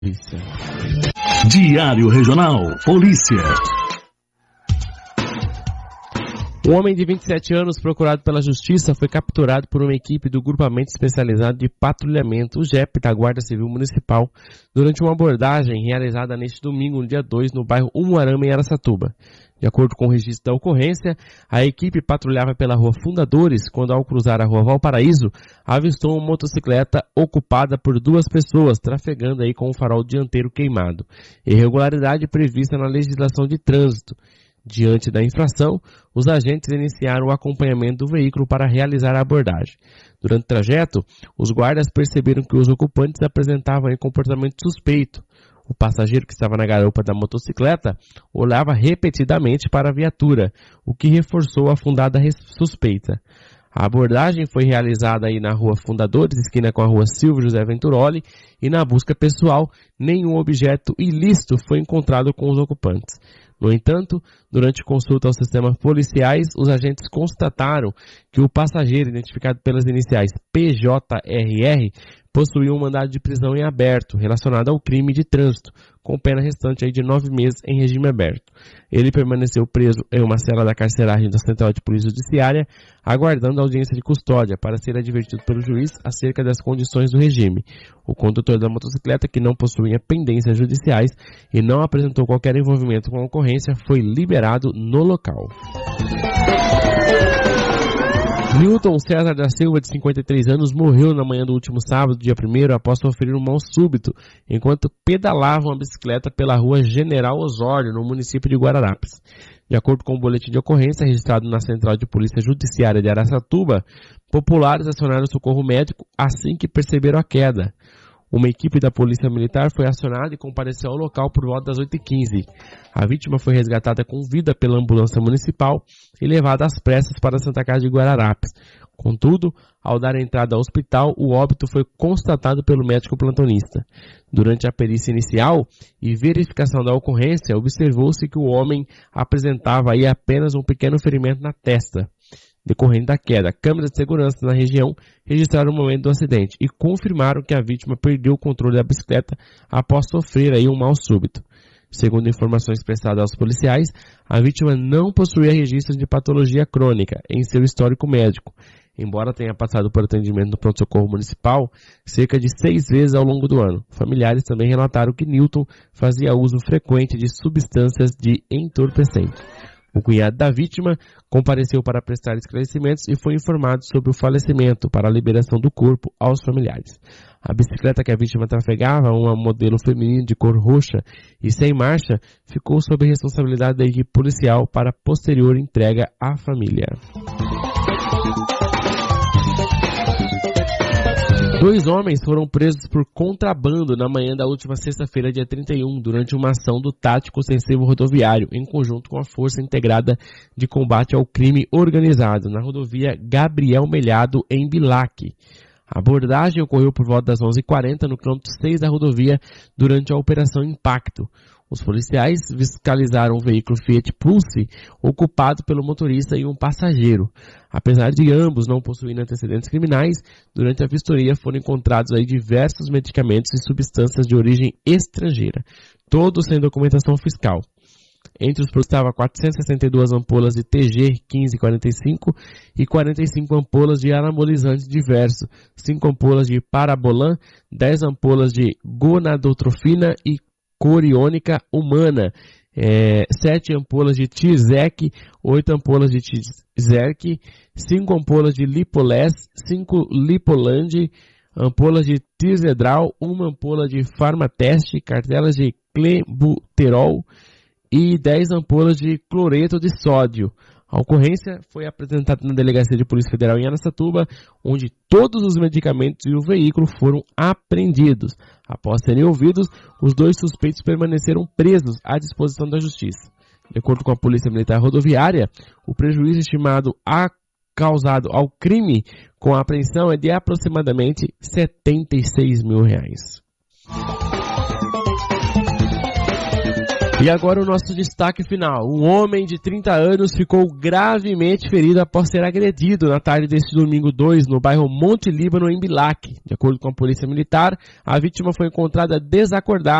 Diário Regional Polícia. Um homem de 27 anos, procurado pela Justiça, foi capturado por uma equipe do Grupamento Especializado de Patrulhamento, o GEP, da Guarda Civil Municipal, durante uma abordagem realizada neste domingo, no dia 2, no bairro Umuarama, em Araçatuba. De acordo com o registro da ocorrência, a equipe patrulhava pela rua Fundadores, quando ao cruzar a rua Valparaíso, avistou uma motocicleta ocupada por duas pessoas, trafegando aí com o farol dianteiro queimado. Irregularidade prevista na legislação de trânsito. Diante da infração, os agentes iniciaram o acompanhamento do veículo para realizar a abordagem. Durante o trajeto, os guardas perceberam que os ocupantes apresentavam um comportamento suspeito. O passageiro que estava na garupa da motocicleta olhava repetidamente para a viatura, o que reforçou a fundada suspeita. A abordagem foi realizada aí na rua Fundadores, esquina com a rua Silvio José Venturoli, e na busca pessoal, nenhum objeto ilícito foi encontrado com os ocupantes. No entanto, durante consulta aos sistemas policiais, os agentes constataram que o passageiro, identificado pelas iniciais PJRR, possuía um mandado de prisão em aberto relacionado ao crime de trânsito, com pena restante aí de 9 meses em regime aberto. Ele permaneceu preso em uma cela da carceragem da Central de Polícia Judiciária, aguardando a audiência de custódia para ser advertido pelo juiz acerca das condições do regime. O condutor da motocicleta, que não possuía pendências judiciais e não apresentou qualquer envolvimento com a ocorrência, foi liberado no local. Newton César da Silva, de 53 anos, morreu na manhã do último sábado, dia 1º, após sofrer um mal súbito, enquanto pedalava uma bicicleta pela rua General Osório, no município de Guararapes. De acordo com o boletim de ocorrência registrado na Central de Polícia Judiciária de Araçatuba, populares acionaram o socorro médico assim que perceberam a queda. Uma equipe da Polícia Militar foi acionada e compareceu ao local por volta das 8h15. A vítima foi resgatada com vida pela ambulância municipal e levada às pressas para a Santa Casa de Guararapes. Contudo, ao dar entrada ao hospital, o óbito foi constatado pelo médico plantonista. Durante a perícia inicial e verificação da ocorrência, observou-se que o homem apresentava aí apenas um pequeno ferimento na testa, decorrente da queda. Câmeras de segurança na região registraram o momento do acidente e confirmaram que a vítima perdeu o controle da bicicleta após sofrer aí um mal súbito. Segundo informações prestadas aos policiais, a vítima não possuía registros de patologia crônica em seu histórico médico, embora tenha passado por atendimento no pronto-socorro municipal cerca de 6 vezes ao longo do ano. Familiares também relataram que Newton fazia uso frequente de substâncias de entorpecente. O cunhado da vítima compareceu para prestar esclarecimentos e foi informado sobre o falecimento para a liberação do corpo aos familiares. A bicicleta que a vítima trafegava, uma modelo feminino de cor roxa e sem marcha, ficou sob responsabilidade da equipe policial para posterior entrega à família. 2 homens foram presos por contrabando na manhã da última sexta-feira, dia 31, durante uma ação do Tático Ostensivo Rodoviário, em conjunto com a Força Integrada de Combate ao Crime Organizado, na rodovia Gabriel Melhado, em Bilac. A abordagem ocorreu por volta das 11h40 no quilômetro 6 da rodovia durante a Operação Impacto. Os policiais fiscalizaram o veículo Fiat Pulse ocupado pelo motorista e um passageiro. Apesar de ambos não possuírem antecedentes criminais, durante a vistoria foram encontrados aí diversos medicamentos e substâncias de origem estrangeira, todos sem documentação fiscal. Entre os produtos estavam 462 ampolas de TG 1545 e 45 ampolas de anabolizantes diversos, 5 ampolas de Parabolan, 10 ampolas de gonadotrofina e coriônica humana, 7 ampolas de Tizec, 8 ampolas de Tizerc, 5 ampolas de Lipoles, 5 Lipoland, ampolas de Tizedral, 1 ampola de Farmatest, cartelas de Clenbuterol e 10 ampolas de cloreto de sódio. A ocorrência foi apresentada na Delegacia de Polícia Federal em Araçatuba, onde todos os medicamentos e o veículo foram apreendidos. Após serem ouvidos, os 2 suspeitos permaneceram presos à disposição da Justiça. De acordo com a Polícia Militar Rodoviária, o prejuízo estimado causado ao crime com a apreensão é de aproximadamente R$76 mil. E agora o nosso destaque final. Um homem de 30 anos ficou gravemente ferido após ser agredido na tarde deste domingo 2 no bairro Monte Líbano, em Bilac. De acordo com a polícia militar, a vítima foi encontrada desacordada